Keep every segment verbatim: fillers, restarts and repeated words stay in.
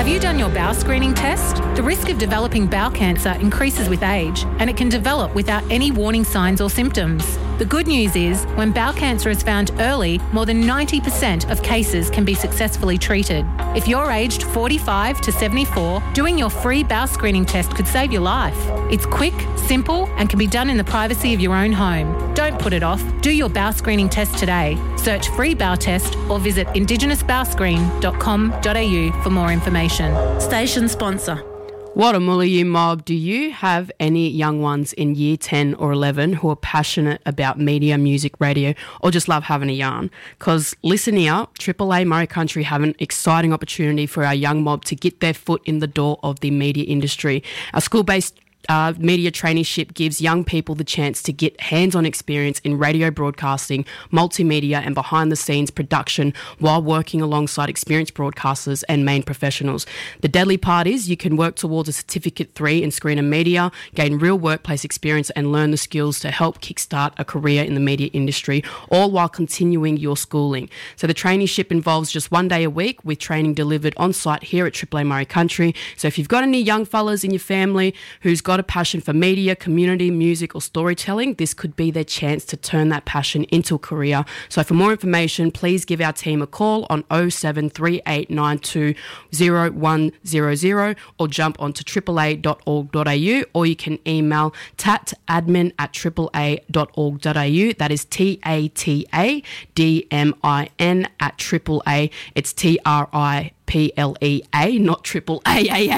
you done your bowel screening test? The risk of developing bowel cancer increases with age, and it can develop without any warning signs or symptoms. The good news is, when bowel cancer is found early, more than ninety percent of cases can be successfully treated. If you're aged forty-five to seventy-four, doing your free bowel screening test could save your life. It's quick, simple, and can be done in the privacy of your own home. Don't put it off. Do your bowel screening test today. Search free bowel test or visit indigenous bowel screen dot com dot a u for more information. Station sponsor. Wadamulayu mob, do you have any young ones in year ten or eleven who are passionate about media, music, radio, or just love having a yarn? Because listen here, Triple A Murray Country have an exciting opportunity for our young mob to get their foot in the door of the media industry. Our school-based Uh, media traineeship gives young people the chance to get hands-on experience in radio broadcasting, multimedia and behind-the-scenes production while working alongside experienced broadcasters and main professionals. The deadly part is you can work towards a Certificate three in Screen and Media, gain real workplace experience and learn the skills to help kickstart a career in the media industry, all while continuing your schooling. So the traineeship involves just one day a week with training delivered on-site here at Triple A Murray Country. So if you've got any young fellas in your family who's got a passion for media, community, music or storytelling, this could be their chance to turn that passion into a career. So for more information, please give our team a call on oh seven three eight nine two oh one hundred or jump onto triple a dot org dot a u, or you can email tatadmin at triple a dot org dot a u. That is T A T A D M I N at triple A. It's T R I P L E A, not triple A A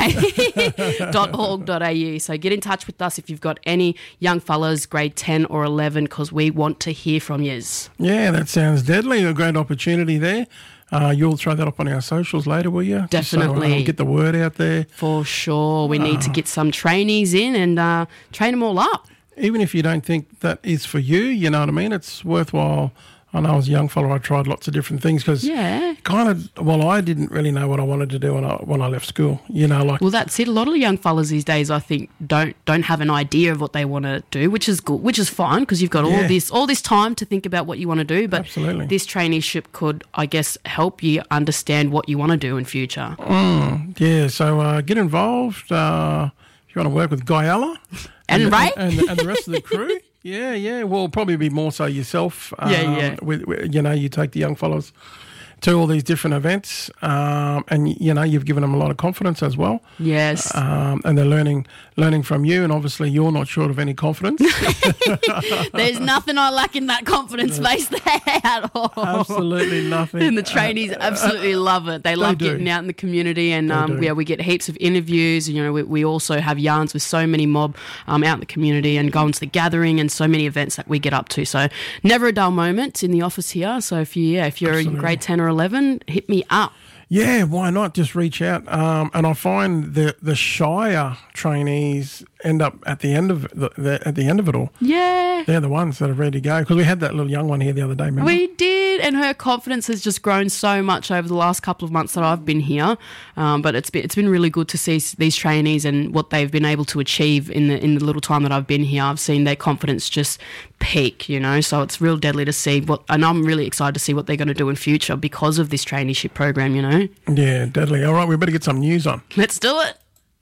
A dot org dot a u. So get in touch with us if you've got any young fellas, grade ten or eleven, because we want to hear from yous. Yeah, that sounds deadly. A great opportunity there. Uh, you'll throw that up on our socials later, will you? Definitely. So, uh, get the word out there. For sure. We need uh, to get some trainees in and uh, train them all up. Even if you don't think that is for you, you know what I mean? It's worthwhile. I know as a young fellow I tried lots of different things because yeah. kind of, well, I didn't really know what I wanted to do when I when I left school, you know. like. Well, that's it. A lot of young fellas these days, I think, don't don't have an idea of what they want to do, which is good, which is fine because you've got all yeah. this all this time to think about what you want to do. But Absolutely. This traineeship could, I guess, help you understand what you want to do in future. Mm, yeah, so uh, get involved. Uh, if you want to work with Guyala and, and, Ray and, and, and the rest of the crew. Yeah, yeah. Well, probably be more so yourself. Um, yeah, yeah. With, with, you know, you take the young fellows to all these different events, um, and you know, you've given them a lot of confidence as well. Yes. Um, and they're learning, learning from you, and obviously you're not short of any confidence. There's nothing I lack in that confidence base there at all. Absolutely nothing. And the trainees absolutely love it. They love they getting out in the community, and um, yeah, we get heaps of interviews. You know, we, we also have yarns with so many mob um, out in the community and going to the gathering and so many events that we get up to. So never a dull moment in the office here. So if you, yeah, if you're absolutely. in grade ten or eleven, hit me up. Yeah, why not? Just reach out. Um, and I find the the shyer trainees end up at the end of the, the at the end of it all. Yeah, they're the ones that are ready to go because we had that little young one here the other day. Remember? We did, and her confidence has just grown so much over the last couple of months that I've been here. Um, but it's been it's been really good to see these trainees and what they've been able to achieve in the in the little time that I've been here. I've seen their confidence just peak, you know. So it's real deadly to see what, and I'm really excited to see what they're going to do in future because of this traineeship program, you know. Yeah, deadly. All right, we better get some news on. Let's do it.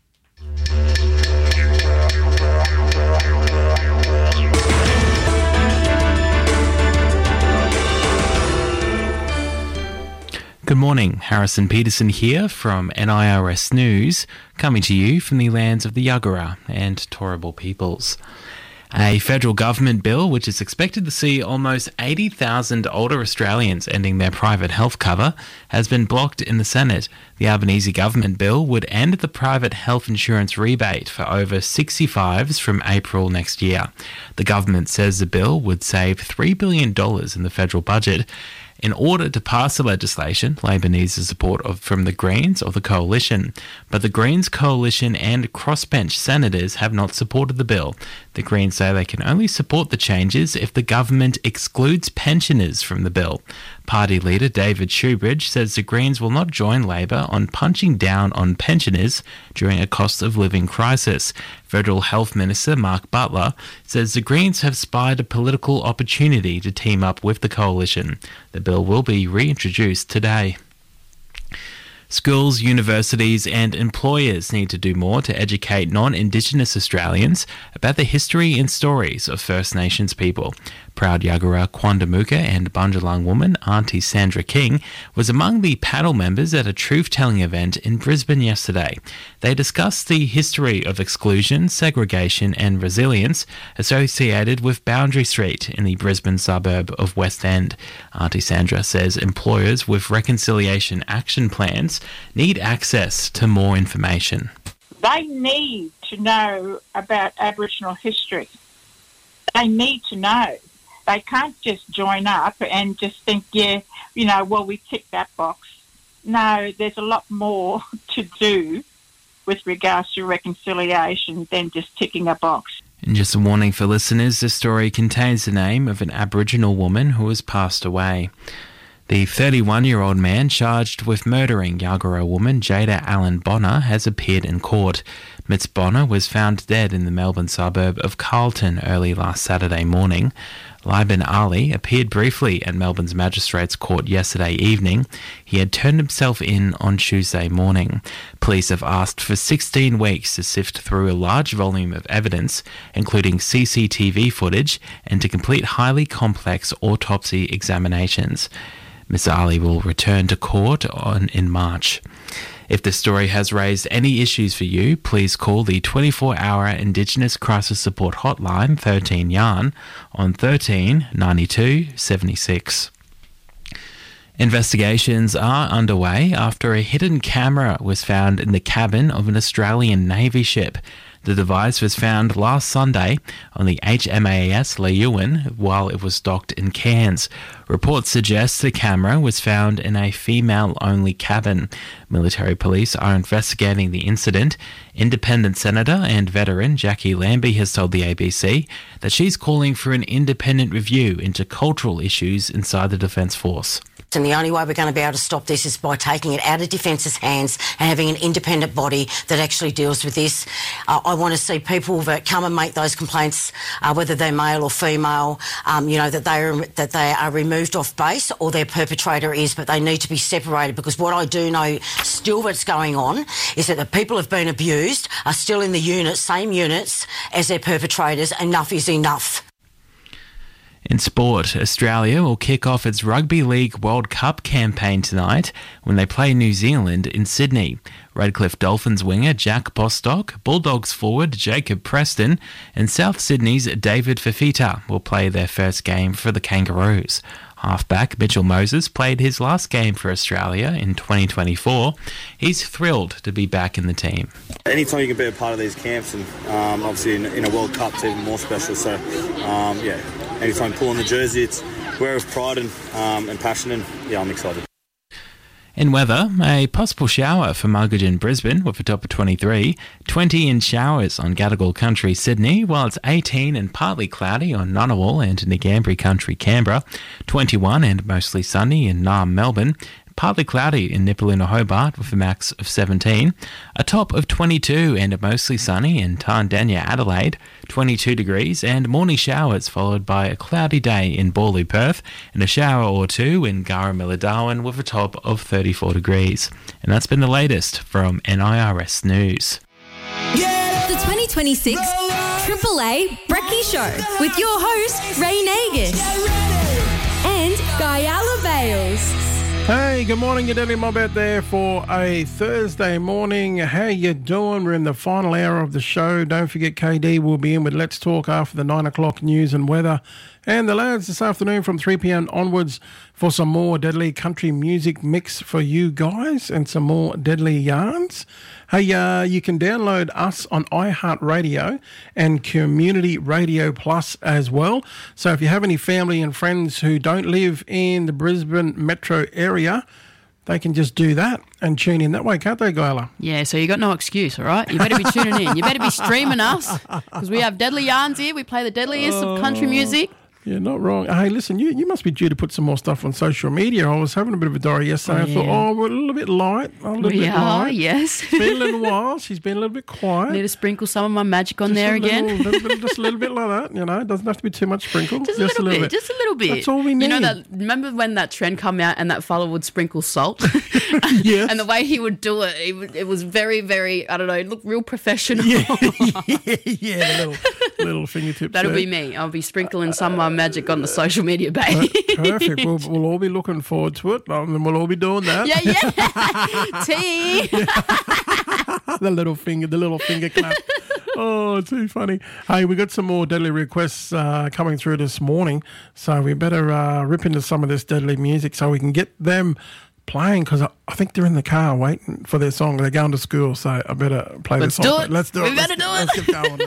Good morning, Harrison Peterson here from N I R S News, coming to you from the lands of the Yagara and Turrbal peoples. A federal government bill which is expected to see almost eighty thousand older Australians ending their private health cover has been blocked in the Senate. The Albanese government bill would end the private health insurance rebate for over sixty-fives from April next year. The government says the bill would save three billion dollars in the federal budget. In order to pass the legislation, Labor needs the support of, from the Greens or the Coalition. But the Greens Coalition and crossbench senators have not supported the bill. The Greens say they can only support the changes if the government excludes pensioners from the bill. Party leader David Shoebridge says the Greens will not join Labor on punching down on pensioners during a cost of living crisis. Federal Health Minister Mark Butler says the Greens have spied a political opportunity to team up with the Coalition. The bill will be reintroduced today. Schools, universities and employers need to do more to educate non-Indigenous Australians about the history and stories of First Nations people. Proud Yagara Quandamooka and Bundjalung woman Auntie Sandra King was among the panel members at a truth-telling event in Brisbane yesterday. They discussed the history of exclusion, segregation and resilience associated with Boundary Street in the Brisbane suburb of West End. Auntie Sandra says employers with reconciliation action plans need access to more information. They need to know about Aboriginal history. They need to know. They can't just join up and just think, yeah, you know, well, we tick that box. No, there's a lot more to do with regards to reconciliation than just ticking a box. And just a warning for listeners, this story contains the name of an Aboriginal woman who has passed away. The thirty-one-year-old man charged with murdering Yagara woman Jada Allen Bonner has appeared in court. Miss Bonner was found dead in the Melbourne suburb of Carlton early last Saturday morning. Liban Ali appeared briefly at Melbourne's Magistrates Court yesterday evening. He had turned himself in on Tuesday morning. Police have asked for sixteen weeks to sift through a large volume of evidence, including C C T V footage, and to complete highly complex autopsy examinations. Miss Ali will return to court on in March. If this story has raised any issues for you, please call the twenty-four hour Indigenous Crisis Support Hotline thirteen yarn on thirteen ninety-two seventy-six. Investigations are underway after a hidden camera was found in the cabin of an Australian Navy ship. The device was found last Sunday on the H M A S Leeuwin while it was docked in Cairns. Reports suggest the camera was found in a female-only cabin. Military police are investigating the incident. Independent Senator and veteran Jackie Lambie has told the A B C that she's calling for an independent review into cultural issues inside the Defence Force. And the only way we're going to be able to stop this is by taking it out of Defence's hands and having an independent body that actually deals with this. Uh, I want to see people that come and make those complaints, uh, whether they're male or female, um, you know, that they are that they are removed off base or their perpetrator is, but they need to be separated, because what I do know still that's going on is that the people who have been abused are still in the units, same units as their perpetrators. Enough is enough. In sport, Australia will kick off its Rugby League World Cup campaign tonight when they play New Zealand in Sydney. Redcliffe Dolphins winger Jack Bostock, Bulldogs forward Jacob Preston and South Sydney's David Fifita will play their first game for the Kangaroos. Halfback Mitchell Moses played his last game for Australia in twenty twenty-four. He's thrilled to be back in the team. Anytime you can be a part of these camps, and um, obviously in, in a World Cup, it's even more special. So, um, yeah, anytime pulling the jersey, it's wear with pride and, um, and passion, and yeah, I'm excited. In weather, a possible shower for Margaret in Brisbane with a top of twenty-three, twenty in showers on Gadigal Country, Sydney, while it's eighteen and partly cloudy on Ngunnawal and Ngambri Country, Canberra, twenty-one and mostly sunny in Naarm, Melbourne, partly cloudy in Nipaluna, Hobart with a max of seventeen, a top of twenty-two and mostly sunny in Tarndanya, Adelaide, twenty-two degrees, and morning showers followed by a cloudy day in Borloo, Perth, and a shower or two in Garramilla, Darwin with a top of thirty-four degrees. And that's been the latest from N I R S News. The twenty twenty-six Triple A Brekkie Show with your host, Ray Nagus and Guyala Bales. Hey, good morning, you Daily Mob out there for a Thursday morning. How you doing? We're in the final hour of the show. Don't forget K D will be in with Let's Talk after the nine o'clock news and weather. And the lads this afternoon from three p.m. onwards for some more deadly country music mix for you guys and some more deadly yarns. Hey, uh, you can download us on iHeartRadio and Community Radio Plus as well. So if you have any family and friends who don't live in the Brisbane metro area, they can just do that and tune in that way, can't they, Guyla? Yeah, so you got no excuse, all right? You better be tuning in. You better be streaming us because we have deadly yarns here. We play the deadliest oh. of country music. Yeah, not wrong. Hey, listen, you, you must be due to put some more stuff on social media. I was having a bit of a diary yesterday. Oh, I thought, yeah. oh, we're a little bit light. A little We bit are, light. yes. It's been a little while. She's been a little bit quiet. Need to sprinkle some of my magic on Just there a again. Little, little bit, just a little bit like that, you know. It doesn't have to be too much sprinkle. Just, a little, bit, just a little bit. That's all we need. You know that? Remember when that trend come out and that fella would sprinkle salt? Yes. And the way he would do it, it, would, it was very, very. I don't know. It looked real professional. yeah, yeah, the little, little fingertips. That'll there. be me. I'll be sprinkling some of my magic on the social media page. Perfect. We'll, we'll all be looking forward to it, um, and we'll all be doing that. yeah, yeah. Tea. the little finger, the little finger clap. Oh, too funny. Hey, we got some more deadly requests uh, coming through this morning, so we better uh, rip into some of this deadly music so we can get them playing, because I, I think they're in the car waiting for their song. They're going to school, so I better play Let's this song. do it. Let's do We it. better let's, do it. Let's get going.